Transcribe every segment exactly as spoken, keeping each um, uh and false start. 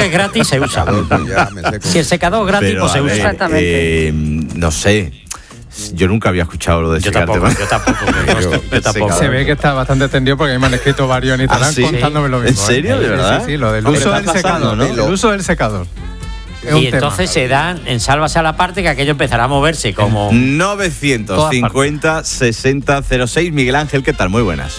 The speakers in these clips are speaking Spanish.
que es gratis se usa. Si el secador es gratis, Pero, pues se a usa. ver, Exactamente. Eh, no sé. Yo nunca había escuchado lo de Yo secarte. tampoco, yo tampoco, yo, yo tampoco. Se ve que está bastante tendido porque a mí me han escrito varios en Instagram ¿Ah, sí? contándome lo mismo. ¿En serio? ¿eh? ¿De verdad? Sí, sí, sí, lo del Hombre, uso está del pasando, secador. ¿no? El uso del secador. Es un Y entonces tema. se dan en Sálvase a la parte que aquello empezará a moverse como... novecientos cincuenta sesenta cero seis. Miguel Ángel, ¿qué tal? Muy buenas.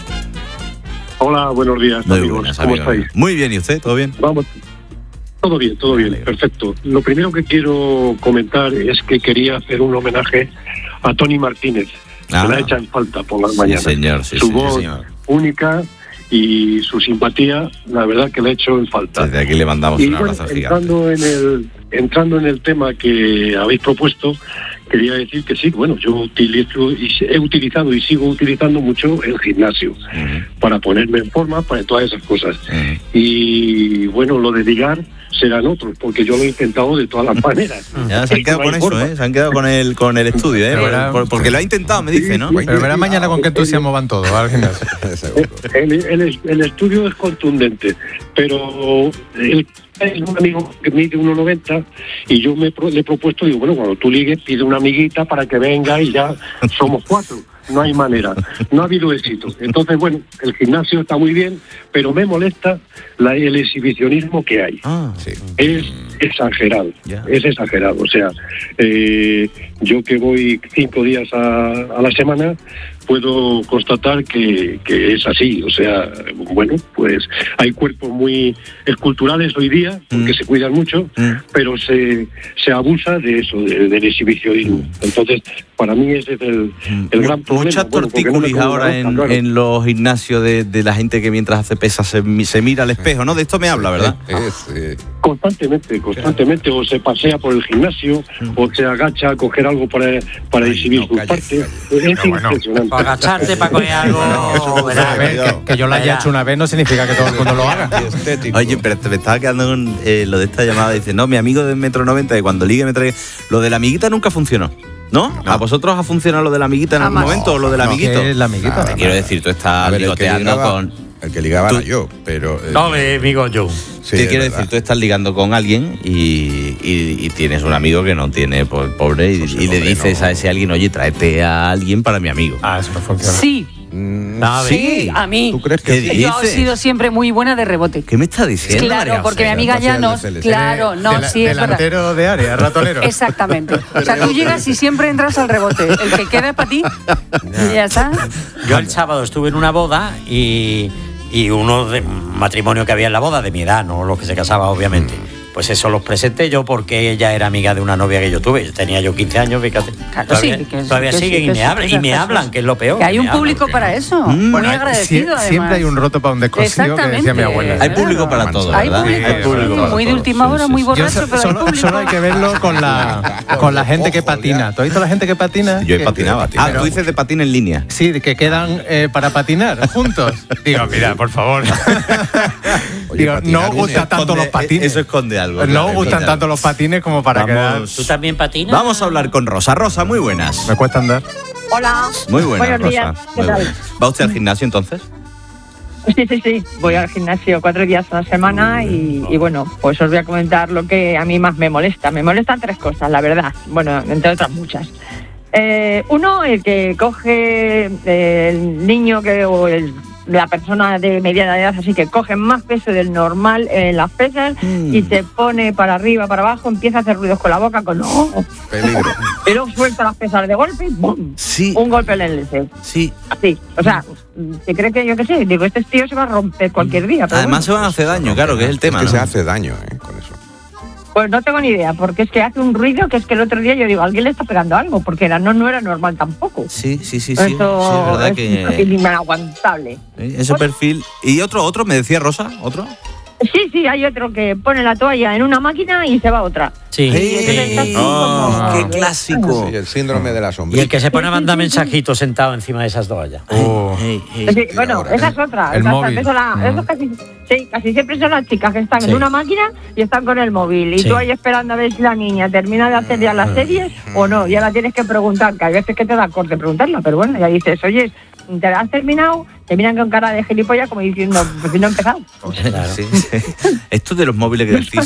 Hola, buenos días, Muy amigos. buenas, ¿Cómo amigo. estáis? Muy bien, ¿y usted? ¿Todo bien? Vamos. Todo bien, todo bien, perfecto. Lo primero que quiero comentar es que quería hacer un homenaje a Tony Martínez. Ah. Se la echa en falta por las Sí, mañanas. señor, sí, su sí, voz sí, señor. única y su simpatía, la verdad que la he hecho en falta. Desde aquí le mandamos Y un bueno, abrazo gigante. entrando en el entrando en el tema que habéis propuesto, quería decir que sí, bueno, yo utilizo y he utilizado y sigo utilizando mucho el gimnasio Uh-huh. para ponerme en forma, para todas esas cosas. Uh-huh. Y bueno, lo de ligar serán otros, porque yo lo he intentado de todas las maneras. Ya se han quedado No hay con eso, forma. ¿eh? Se han quedado con el, con el estudio, ¿eh? Pero verá- Por- porque lo ha intentado, me dice, ¿no? Pero verás mañana con qué entusiasmo van todos al gimnasio. El, el- el estudio es contundente, pero el, es un amigo que mide uno noventa y yo me pro- le he propuesto, digo, bueno, cuando tú ligues, pide una amiguita para que venga y ya somos cuatro. No hay manera, no ha habido éxito. Entonces, bueno, el gimnasio está muy bien, pero me molesta la, el exhibicionismo que hay. Ah, Sí. Es exagerado, Ya. es exagerado. O sea, eh, yo que voy cinco días a, a la semana, puedo constatar que, que es así. O sea, bueno, pues hay cuerpos muy esculturales hoy día, porque Mm. se cuidan mucho, Mm. pero se, se abusa de eso, de- del exhibicionismo. Entonces, para mí ese es el, el gran problema. Muchas Bueno, porque no me tortícolis como ahora la en, boca, claro. en los gimnasios de, de la gente que mientras hace pesas se, mi- se mira al espejo, ¿no? De esto me habla, ¿verdad? Es, eh, Constantemente, constantemente, o se pasea por el gimnasio, o se agacha a coger algo para, para Ay, exhibir no, sus calle, partes. calle. Es Pero bueno, impresionante. Para agacharte, para coger algo... verás. A ver, que, que yo lo haya Verás. hecho una vez no significa que todo el mundo lo haga. estético. Oye, pero te me estaba quedando con eh, lo de esta llamada. Dice, no, mi amigo de metro noventa, que cuando ligue me trae... Lo de la amiguita nunca funcionó, ¿no? ¿A vosotros ha funcionado lo de la amiguita en algún Jamás. momento o lo del No, amiguito? ¿Qué es la amiguita? Nada, Te quiero decir, tú estás A ver, el que ligoteando ligaba, con... el que ligaba Tú- era yo, pero... eh, No, mi amigo Joe. sí, Te es quiero verdad. decir, tú estás ligando con alguien y, y- y tienes un amigo que no tiene, pues, pobre, y, Pues sí, y le hombre, dices no. a ese alguien, oye, tráete a alguien para mi amigo. Ah, eso no funciona. Sí, Mm, A ver. sí, a mí. ¿Tú crees ¿Qué que sí? Yo he dices? sido siempre muy buena de rebote. ¿Qué me estás diciendo, María Claro, porque mi José? amiga Hacía el Llanos, de C L C. claro, no, Dela- sí, es verdad. delantero de área, ratonero. Exactamente. O sea, tú llegas y siempre entras al rebote. El que queda es para ti. Y ya está. Yo el sábado estuve en una boda y, y uno de matrimonio que había en la boda, de mi edad, no los que se casaban, obviamente. Pues eso los presenté yo porque ella era amiga de una novia que yo tuve. Tenía yo quince años, fíjate. Claro, todavía sí, que- todavía que sí, siguen que y me sí, hablan, que y me esas hablan, cosas. que es lo peor. Que hay me un hablan, público porque- para eso. Mm, Muy Bueno, agradecido, sie- además. siempre hay un roto para un descosido, que decía mi abuela. Hay público para todo, Hay ¿verdad? público, Hay sí, público para muy de todo. última Sí, hora, sí, muy sí. Yo borracho, so- pero hay solo, público. solo hay que verlo con la, con la gente que patina. ¿Tú has visto la gente que patina? Yo he Que- patinado. que- Ah, pero- tú dices de patín en línea. Sí, de que quedan eh, para patinar juntos. Digo, mira, por favor. Oye, Digo, patinar no viene- gustan tanto Esconde- los patines. Eso esconde algo. No claro, gustan esconde tanto algo. los patines como para quedar. Vamos, ¿Tú también patinas? vamos a hablar con Rosa. Rosa, muy buenas. Me cuesta andar. Hola. Muy buenas, Buenos días. Rosa. ¿Qué Muy tal? buenas. ¿Va usted al gimnasio entonces? Sí, sí, sí. Voy al gimnasio cuatro días a la semana y, y bueno, pues os voy a comentar lo que a mí más me molesta. Me molestan tres cosas, la verdad. Bueno, entre otras muchas. Eh, uno, el que coge eh, el niño que o el, la persona de mediana edad, así que coge más peso del normal en las pesas y se pone para arriba, para abajo, empieza a hacer ruidos con la boca, con ¡oh! Peligro. Pero suelta las pesas de golpe y ¡bum! Sí, Un golpe en el deseo. sí. Así, o sea, ¿te cree que yo qué sé? Digo, este tío se va a romper cualquier día. Pero Además se bueno, van a hacer daño, claro, que es el tema, Es que ¿no? se hace daño, ¿eh? Con eso. pues no tengo ni idea, porque es que hace un ruido que es que el otro día yo digo, alguien le está pegando algo, porque era, no, no era normal tampoco. Sí, sí, sí, sí. Sí, es Eso verdad es que inaguantable. eh, ese perfil. ¿Y otro, otro? ¿Me decía Rosa? ¿Otro? Sí, sí, hay otro que pone la toalla en una máquina y se va a otra. Sí. Y entonces está así ¡Oh, como- qué clásico! Sí, el síndrome de la Y sombrilla. el que se pone a mandar mensajitos sentado encima de esas toallas. Oh. Ey, ey. Sí, bueno, ahora, esa ¿eh? es otra. El Esa- móvil. eso la- Mm. eso casi, sí, casi siempre son las chicas que están Sí. en una máquina y están con el móvil. Y Sí. tú ahí esperando a ver si la niña termina de hacer ya las series o no. Ya la tienes que preguntar, que hay veces que te da corte preguntarla, pero bueno, ya dices, oye, ¿te has terminado? Te miran con cara de gilipollas como diciendo, pues si no he empezado. Claro. Sí, sí. Esto de los móviles que decís,